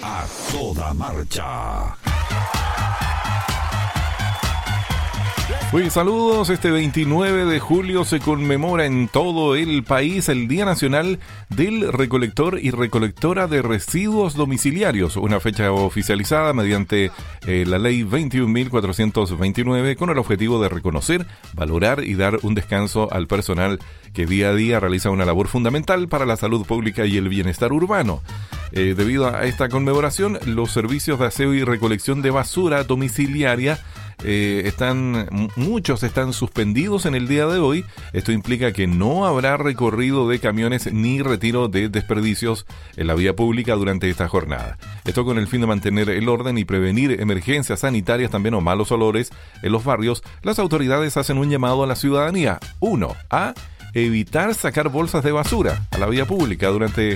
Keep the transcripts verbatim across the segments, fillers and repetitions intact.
A toda marcha. Muy saludos, este veintinueve de julio se conmemora en todo el país el Día Nacional del Recolector y Recolectora de Residuos Domiciliarios, una fecha oficializada mediante eh, la Ley veintiún mil cuatrocientos veintinueve con el objetivo de reconocer, valorar y dar un descanso al personal que día a día realiza una labor fundamental para la salud pública y el bienestar urbano. Eh, debido a esta conmemoración, los servicios de aseo y recolección de basura domiciliaria Eh, están, muchos están suspendidos en el día de hoy. Esto implica que no habrá recorrido de camiones ni retiro de desperdicios en la vía pública durante esta jornada. Esto con el fin de mantener el orden y prevenir emergencias sanitarias también o malos olores en los barrios. Las autoridades hacen un llamado a la ciudadanía. Uno, a evitar sacar bolsas de basura a la vía pública durante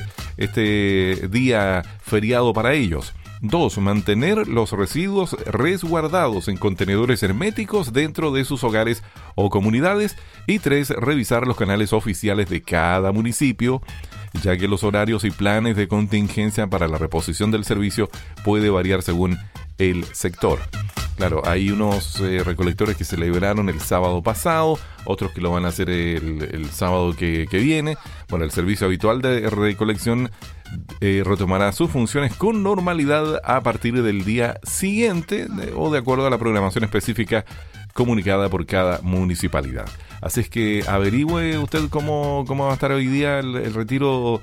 este día feriado para ellos. Dos, mantener los residuos resguardados en contenedores herméticos dentro de sus hogares o comunidades. Y tres, revisar los canales oficiales de cada municipio, ya que los horarios y planes de contingencia para la reposición del servicio puede variar según el sector. Claro, hay unos eh, recolectores que celebraron el sábado pasado, otros que lo van a hacer el, el sábado que, que viene. Bueno, el servicio habitual de recolección eh, retomará sus funciones con normalidad a partir del día siguiente de, o de acuerdo a la programación específica comunicada por cada municipalidad. Así es que averigüe usted cómo, cómo va a estar hoy día el, el retiro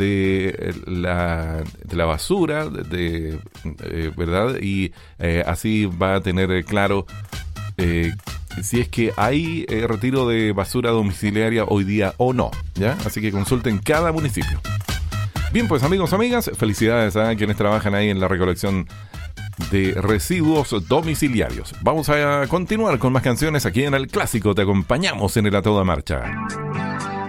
de la, de la basura, de, de, eh, ¿verdad? Y eh, así va a tener claro eh, si es que hay eh, retiro de basura domiciliaria hoy día o no, ¿ya? Así que consulten cada municipio. Bien, pues amigos, amigas, felicidades a quienes trabajan ahí en la recolección de residuos domiciliarios. Vamos a continuar con más canciones aquí en El Clásico. Te acompañamos en el A Toda Marcha.